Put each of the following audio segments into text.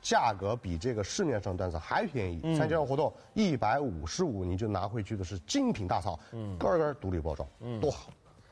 价格比这个市面上段子还便宜。参加活动155，你就拿回去的是精品大草，根根独立包装，多好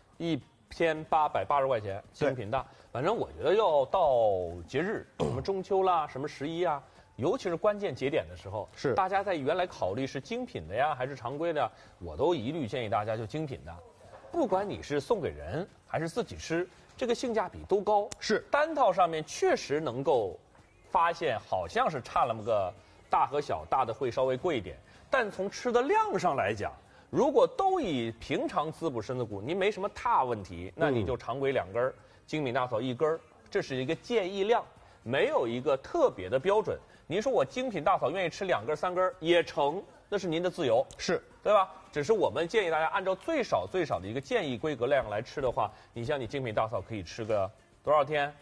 ，1880块钱，精品大。反正我觉得要到节日，什么中秋啦，什么11啊。尤其是关键节点的时候， 是大家在原来考虑是精品的呀，还是常规的，我都一律建议大家就精品的。不管你是送给人还是自己吃，这个性价比都高。 是单套上面确实能够发现，好像是差那么个大和小，大的会稍微贵一点，但从吃的量上来讲，如果都以平常滋补身子骨，你没什么大问题，那你就常规2根，精品大草1根，这是一个建议量，没有一个特别的标准。您说我精品大草愿意吃2根3根也成，那是您的自由， 是对吧？只是我们建议大家按照最少的一个建议规格量来吃的话，你像你精品大草可以吃个多少天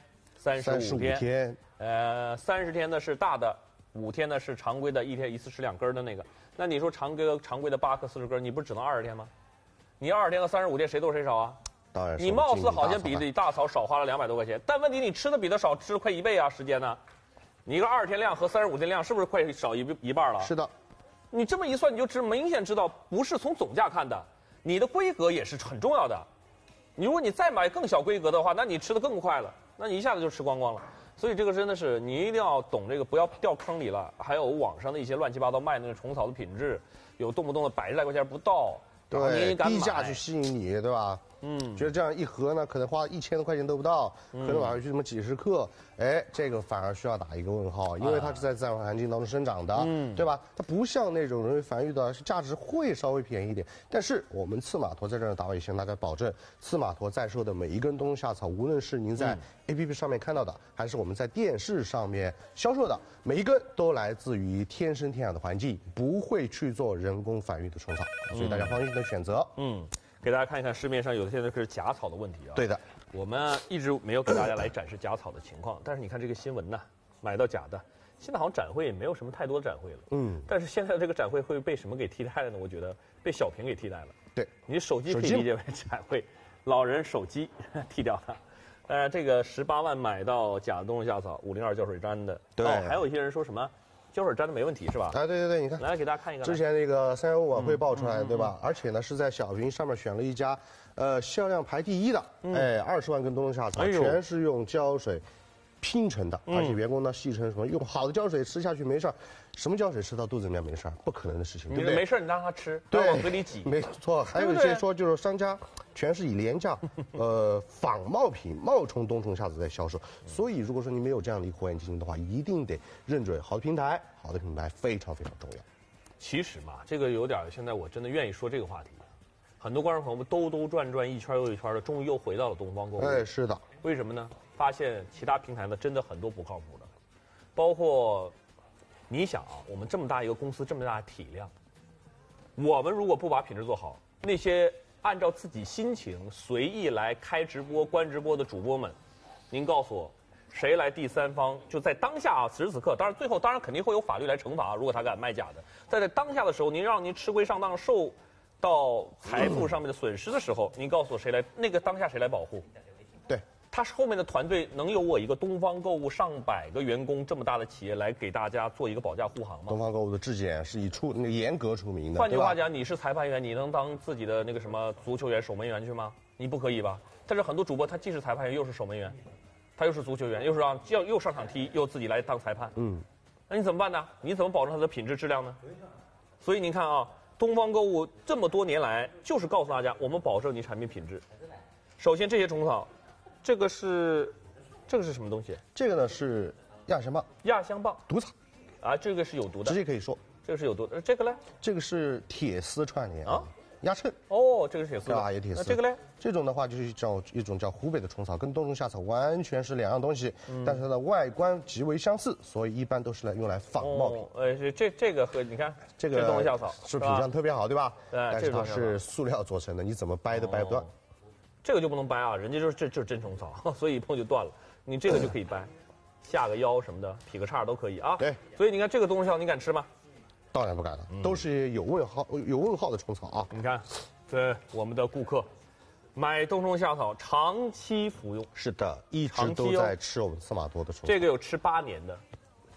？35天。30天的是大的，5天的是常规的，一天一次吃2根的那个。那你说常规的8克40根，你不只能20天吗？你20天和35天谁多谁少啊？ 当然， 你貌似好像比你大草少花了200多块钱，但问题你吃的比他少，吃了快1倍啊，时间呢？你一个20天量和35天量是不是快少一半了？ 是的， 你这么一算，你就明显知道不是从总价看的，你的规格也是很重要的。如果你再买更小规格的话，那你吃的更快了，那你一下子就吃光了。所以这个真的是你一定要懂这个，不要掉坑里了。还有网上的一些乱七八糟卖那个虫草的品质，有动不动的100来块钱不到， 对，低价去吸引你，对吧？觉得这样一盒呢，可能花1000多块钱都不到，可能买回去什么几十克，哎，这个反而需要打一个问号，因为它是在自然环境当中生长的，对吧？它不像那种容易繁育的，价值会稍微便宜一点。但是我们刺马驼在这儿，大卫向大家保证，刺马驼在售的每一根冬冬夏草，无论是您在 APP 上面看到的，还是我们在电视上面销售的，每一根都来自于天生天养的环境，不会去做人工繁育的虫草，所以大家放心的选择。 给大家看一看市面上有的现在是假草的问题啊。 对的， 我们一直没有给大家来展示假草的情况，但是你看这个新闻呢，买到假的，现在好像展会也没有什么太多的展会了。但是现在这个展会会被什么给替代了呢？我觉得被小屏给替代了。 对， 你手机可以理解为展会，老人手机替掉它。这个18万买到假的冬冬夏草502胶水毡的。 对， 还有一些人说什么？胶水粘的没问题是吧？ 对对对，你看， 来给大家看一个。 之前那个315晚会爆出来，对吧？而且呢是在小屏上面选了一家，销量排第1的，20万根冬冬夏草，全是用胶水拼成的，而且员工呢戏称什么用好的胶水吃下去没事儿，什么胶水吃到肚子里面没事儿，不可能的事情，对不对？ 没事你让他吃， 对， 往嘴里挤， 没错。还有一些说就是商家全是以廉价仿冒品冒充冬虫夏草在销售，所以如果说你没有这样的一个火眼金睛的话，一定得认准好的平台，好的品牌非常非常重要。 其实嘛，这个有点现在我真的愿意说这个话题。很多观众朋友们兜兜转转一圈又一圈的，终于又回到了东方购物。 哎，是的。 为什么呢？发现其他平台呢真的很多不靠谱的，包括你想啊，我们这么大一个公司，这么大的体量，我们如果不把品质做好，那些按照自己心情随意来开直播、关直播的主播们，您告诉我，谁来第三方就在当下啊，此时此刻，当然最后当然肯定会有法律来惩罚，如果他敢卖假的，在当下的时候，您让您吃亏上当受到财富上面的损失的时候，您告诉我谁来那个当下谁来保护？ 对， 他是后面的团队能有我一个东方购物上百个员工这么大的企业来给大家做一个保驾护航吗？ 东方购物的质检是以严格出名的。 换句话讲，你是裁判员，你能当自己的那个什么足球员、守门员去吗？你不可以吧？但是很多主播他既是裁判员又是守门员，他又是足球员，又是又上场踢，又自己来当裁判。那你怎么办呢？你怎么保证它的品质质量呢？所以您看啊。东方购物这么多年来，就是告诉大家，我们保证你产品品质。首先，这些虫草，这个是什么东西？ 这个呢是亚香棒。 亚香棒， 毒草， 啊，这个是有毒的， 直接可以说， 这个是有毒的。这个呢？ 这个是铁丝串联啊。压秤哦，这个是铁丝， 对吧？也铁丝。 那这个呢？ 这种的话就是一种叫湖北的虫草，跟冬虫夏草完全是两样东西，但是它的外观极为相似，所以一般都是用来仿冒品。 这个和你看这个冬虫夏草是品相特别好，对吧？但是它是是塑料做成的，你怎么掰都掰不断。 这个就不能掰啊，人家这就是真虫草，所以一碰就断了。你这个就可以掰，下个腰什么的，劈个叉都可以啊。 对， 所以你看这个冬虫夏草，你敢吃吗？ 当然不敢了，都是有问号的虫草啊！ 你看，这我们的顾客买冬虫夏草长期服用， 是的，一直都在吃我们司马多的虫草。 这个有吃8年的，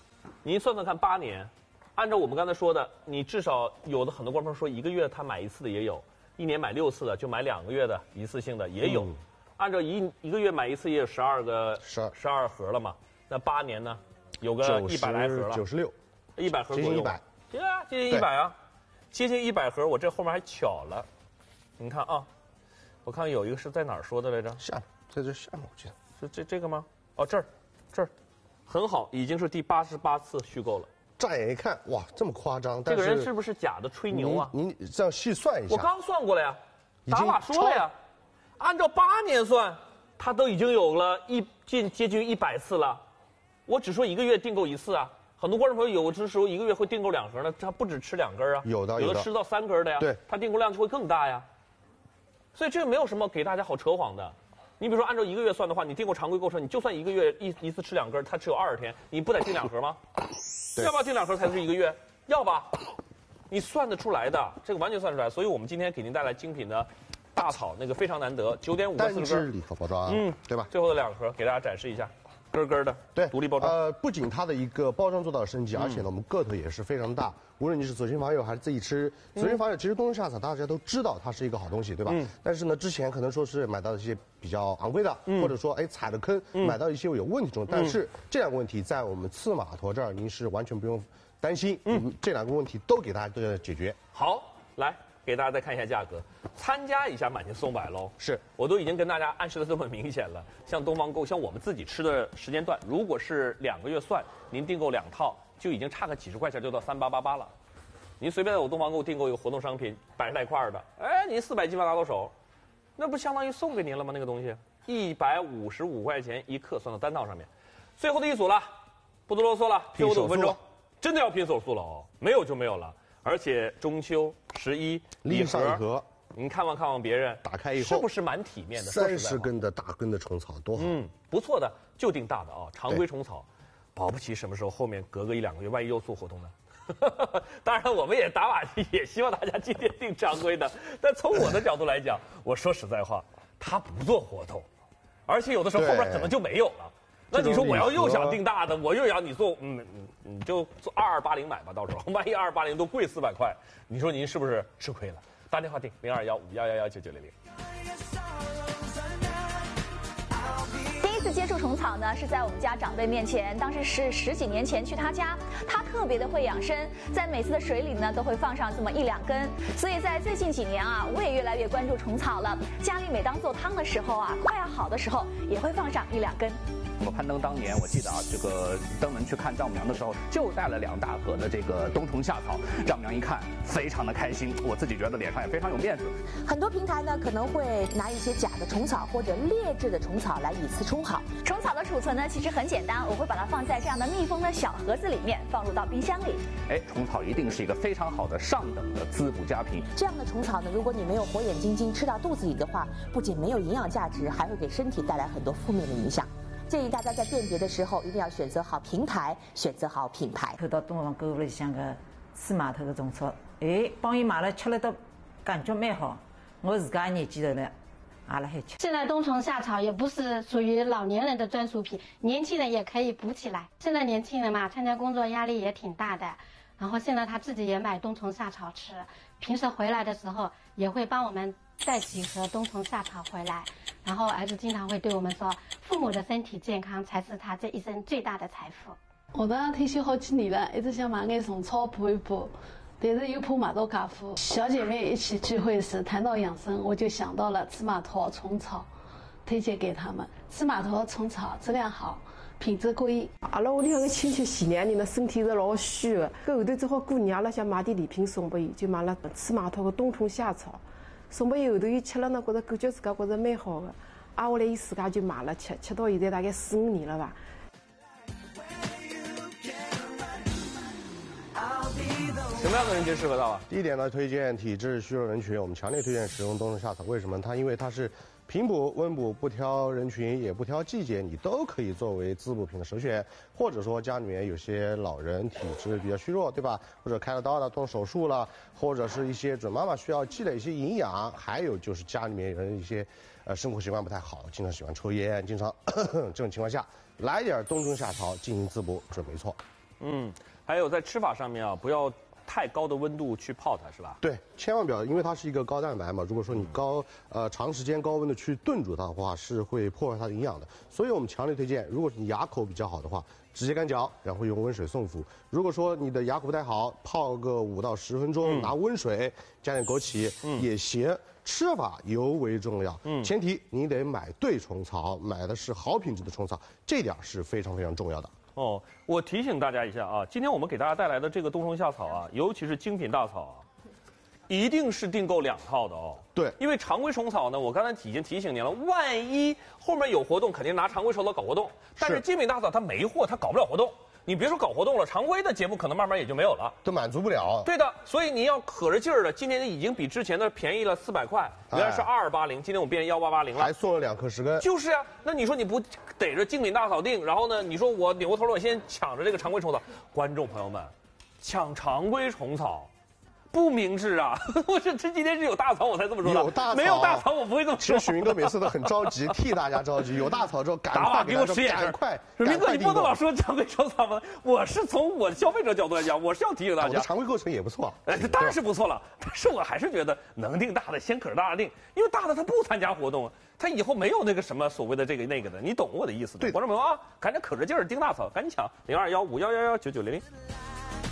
您算算看，8年，按照我们刚才说的，你至少有的很多观众说1个月他买1次的也有，1年买6次的，就买2个月的一次性的也有。按照一个月买1次也有12盒了嘛，那8年呢，有个100来盒了，96，100盒左右， 接近100， 对啊，接近100啊，接近100盒，我这后面还巧了，你看啊，我看有一个是在哪儿说的来着？ 下面，在这下面，我记得是这个吗？哦，这儿，很好，已经是第88次续购了。 乍眼一看，哇，这么夸张！ 这个人是不是假的吹牛啊？ 您这样细算一下， 我刚算过了呀，打码说了呀，按照8年算，他都已经有了接近100次了。我只说1个月订购1次啊，很多观众朋友有的时候1个月会订购2盒呢，他不止吃2根啊，有的吃到3根的呀， 对， 他订购量就会更大呀。所以这个没有什么给大家好扯谎的。你比如说按照1个月算的话，你订购常规购车，你就算1个月一次吃2根，它只有20天，你不得订2盒吗？要不要订2盒才是1个月？要吧？你算得出来的，这个完全算得出来。所以我们今天给您带来精品的大草，那个非常难得，9.5个单支礼盒包装，对吧？ 最后的2盒给大家展示一下，根根的， 对， 独立包装。 不仅它的一个包装做到了升级，而且呢，我们个头也是非常大。无论你是走亲访友还是自己吃，走亲访友其实冬虫夏草大家都知道它是一个好东西，对吧？但是呢，之前可能说是买到一些比较昂贵的，或者说踩了坑，买到一些有问题中。但是这两个问题在我们刺马驼这儿，您是完全不用担心。这两个问题都给大家都要解决。 好，来给大家再看一下价格，参加一下买10送100喽。 是我都已经跟大家暗示的这么明显了。像东方购，像我们自己吃的时间段，如果是2个月算，您订购2套就已经差个几十块钱就到3888了。您随便在我东方购订购一个活动商品，100来块的，您400基本拿到手，那不相当于送给您了吗？那个东西155块钱1克，算到单套上面。最后的一组了，不多啰嗦了，最后的5分钟，真的要拼手速了哦，没有就没有了。而且中秋11礼盒，您看望别人， 打开以后是不是蛮体面的 ？30根的大根的虫草多好， 不错的，就定大的啊，常规虫草，保不齐什么时候后面隔个1-2个月，万一又做活动呢？当然，我们也打码，也希望大家今天订常规的。但从我的角度来讲，我说实在话，他不做活动，而且有的时候后边可能就没有了。那你说我又想订大的，我又要你做，你就做2280买吧，到时候万一2280都贵400块，你说您是不是吃亏了？打电话订021511199900。 第一次接触虫草呢，是在我们家长辈面前，当时是10几年前去他家，他特别的会养生，在每次的水里呢都会放上这么1-2根，所以在最近几年啊，我也越来越关注虫草了。家里每当做汤的时候啊，快要好的时候，也会放上1-2根。 我攀登当年，我记得啊，这个登门去看丈母娘的时候，就带了2大盒的这个冬虫夏草。丈母娘一看，非常的开心，我自己觉得脸上也非常有面子。 很多平台呢可能会拿一些假的虫草或者劣质的虫草来以次充好。 虫草的储存呢其实很简单，我会把它放在这样的密封的小盒子里面，放入到冰箱里。 虫草一定是一个非常好的上等的滋补佳品。 这样的虫草呢，如果你没有火眼金睛吃到肚子里的话，不仅没有营养价值，还会给身体带来很多负面的影响。建议大家在辨别的时候，一定要选择好平台，选择好品牌。 看到东方购物里向个刺码头的虫草，帮伊买了吃了都感觉蛮好。我自家年纪头了，阿拉还吃。 现在冬虫夏草也不是属于老年人的专属品，年轻人也可以补起来。现在年轻人嘛，参加工作压力也挺大的，然后现在他自己也买冬虫夏草吃，平时回来的时候也会帮我们带几盒冬虫夏草回来。然后儿子经常会对我们说，父母的身体健康才是他这一生最大的财富。 我当然退休好几年了，一直想买点虫草补一补，但是又怕买到假货。小姐妹一起聚会时谈到养生，我就想到了刺马驼虫草，推荐给他们。刺马驼虫草质量好，品质过硬。 阿拉屋里向个亲戚前2年呢，身体是老虚的，搿后头正好过年，阿拉想买点礼品送拨伊，就买了刺马驼个冬虫夏草。送拨伊后头，伊吃了呢，觉着感觉自家觉着蛮好的，挨下来伊自家就买了吃到现在大概4-5年了吧。 什么样的人群适合到啊？ 第一点呢，推荐体质虚弱人群，我们强烈推荐使用冬虫夏草。为什么？因为它是平补、温补，不挑人群，也不挑季节，你都可以作为滋补品的首选。或者说家里面有些老人体质比较虚弱，对吧？或者开了刀了、动手术了，或者是一些准妈妈需要积累一些营养，还有就是家里面人一些生活习惯不太好，经常喜欢抽烟，经常这种情况下，来点冬虫夏草进行滋补准没错。 还有在吃法上面啊，不要太高的温度去泡它，是吧？ 对，千万不要，因为它是一个高蛋白嘛。如果说你长时间高温的去炖煮它的话，是会破坏它的营养的。所以我们强烈推荐，如果你牙口比较好的话，直接干嚼，然后用温水送服。如果说你的牙口不太好，泡个5到10分钟，拿温水加点枸杞也行。吃法尤为重要，前提你得买对虫草，买的是好品质的虫草，这点是非常非常重要的。 哦，我提醒大家一下啊，今天我们给大家带来的这个冬虫夏草啊，尤其是精品大草啊，一定是订购2套的哦。 对， 因为常规虫草呢，我刚才已经提醒您了，万一后面有活动，肯定拿常规虫草搞活动。但是精品大草它没货，它搞不了活动。你别说搞活动了，常规的节目可能慢慢也就没有了， 都满足不了。 对的，所以你要可着劲儿的，今年已经比之前的便宜了400块，原来是2280，今天我变1880了， 还送了2颗10根。 就是啊，那你说你不逮着精品大草定，然后呢，你说我扭过头来我先抢着这个常规虫草，观众朋友们，抢常规虫草。不明智啊！我是这今天是有大草我才这么说的， 有大草没有大草我不会这么说。 其实许明哥每次都很着急，替大家着急。有大草之后，赶快给我使眼赶快！ 明哥，你不能老说常规虫草吗？我是从我的消费者角度来讲，我是要提醒大家， 常规构成也不错。 当然是不错了，但是我还是觉得能定大的先可着大的定，因为大的他不参加活动，他以后没有那个什么所谓的这个那个的，你懂我的意思。 对， 观众朋友啊，赶紧可着劲儿盯大草，赶紧抢0215111990。